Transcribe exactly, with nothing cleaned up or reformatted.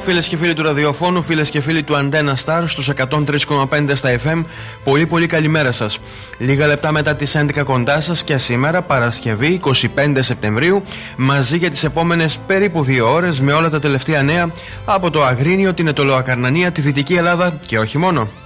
Φίλες και φίλοι του ραδιοφώνου, φίλες και φίλοι του Antenna Star στους εκατόν τρία κόμμα πέντε στα εφ εμ, πολύ πολύ καλημέρα σας. Λίγα λεπτά μετά τις έντεκα κοντά σας και σήμερα Παρασκευή εικοστή πέμπτη Σεπτεμβρίου, μαζί για τις επόμενες περίπου δύο ώρες με όλα τα τελευταία νέα από το Αγρίνιο, την Αιτωλοακαρνανία, τη Δυτική Ελλάδα και όχι μόνο.